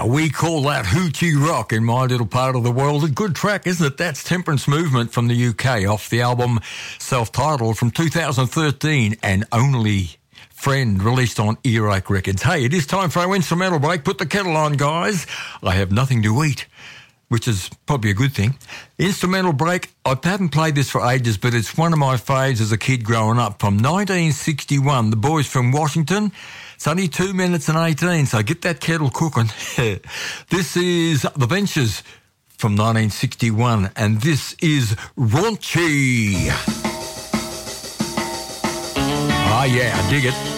we call that hoochie rock in my little part of the world. A good track, isn't it? That's Temperance Movement from the UK off the album self-titled from 2013 and Only Friend, released on Earache Records. Hey, it is time for our instrumental break. Put the kettle on, guys. I have nothing to eat, which is probably a good thing. Instrumental break, I haven't played this for ages, but it's one of my faves as a kid growing up. From 1961, the boys from Washington. It's only 2 minutes and 18, so get that kettle cooking. This is The Ventures from 1961, and this is Raunchy. Ah, yeah, I dig it.